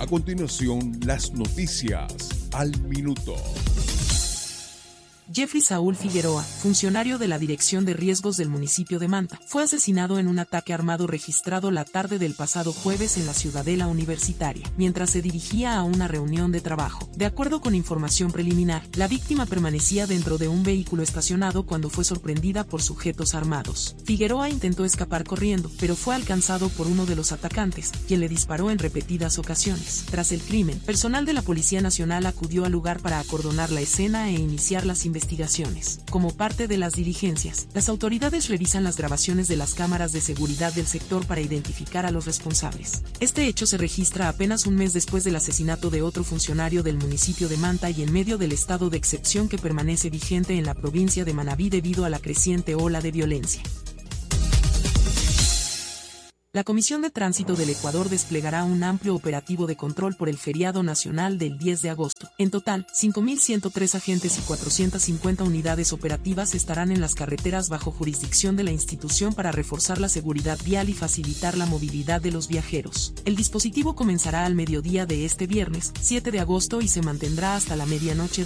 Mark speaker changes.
Speaker 1: A continuación, las noticias al minuto.
Speaker 2: Jeffrey Saúl Figueroa, funcionario de la Dirección de Riesgos del municipio de Manta, fue asesinado en un ataque armado registrado la tarde del pasado jueves en la Ciudadela Universitaria, mientras se dirigía a una reunión de trabajo. De acuerdo con información preliminar, la víctima permanecía dentro de un vehículo estacionado cuando fue sorprendida por sujetos armados. Figueroa intentó escapar corriendo, pero fue alcanzado por uno de los atacantes, quien le disparó en repetidas ocasiones. Tras el crimen, personal de la Policía Nacional acudió al lugar para acordonar la escena e iniciar las investigaciones. Como parte de las diligencias, las autoridades revisan las grabaciones de las cámaras de seguridad del sector para identificar a los responsables. Este hecho se registra apenas un mes después del asesinato de otro funcionario del municipio de Manta y en medio del estado de excepción que permanece vigente en la provincia de Manabí debido a la creciente ola de violencia. La Comisión de Tránsito del Ecuador desplegará un amplio operativo de control por el feriado nacional del 10 de agosto. En total, 5.103 agentes y 450 unidades operativas estarán en las carreteras bajo jurisdicción de la institución para reforzar la seguridad vial y facilitar la movilidad de los viajeros. El dispositivo comenzará al mediodía de este viernes, 7 de agosto y se mantendrá hasta la medianoche